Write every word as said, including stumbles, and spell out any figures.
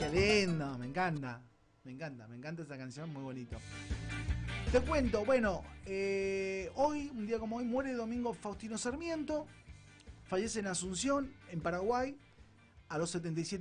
Qué lindo, me encanta. Me encanta, me encanta esa canción, muy bonito. Te cuento, bueno, eh, hoy, un día como hoy, muere Domingo Faustino Sarmiento. Fallece en Asunción, en Paraguay, a los setenta y siete